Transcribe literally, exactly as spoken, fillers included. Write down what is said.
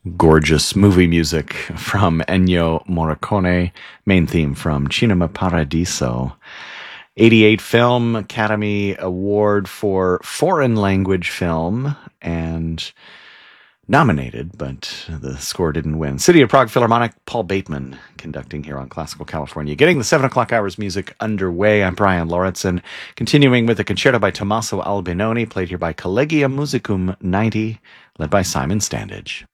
Gorgeous movie music from Ennio Morricone, main theme from Cinema Paradiso. eighty-eight Film Academy Award for Foreign Language Film, and nominated, but the score didn't win. City of Prague Philharmonic, Paul Bateman conducting here on Classical California. Getting the seven o'clock hours music underway. I'm Brian Lauritsen, continuing with the concerto by Tommaso Albinoni, played here by Collegium Musicum ninety, led by Simon Standage.